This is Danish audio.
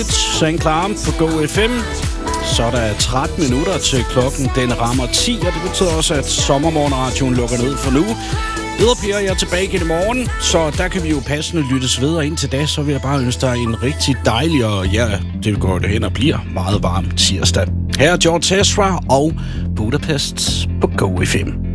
St. Clara på Go FM. Så er der 13 minutter til klokken. Den rammer 10, og det betyder også, at Sommermorgenradioen lukker ned for nu. Yderpiger, jeg er tilbage igen i morgen, så der kan vi jo passende lyttes ved. Og indtil da, så vil jeg bare ønske dig en rigtig dejlig, og ja, det går det hen og bliver meget varm tirsdag. Her er George Ezra og Budapest på Go FM.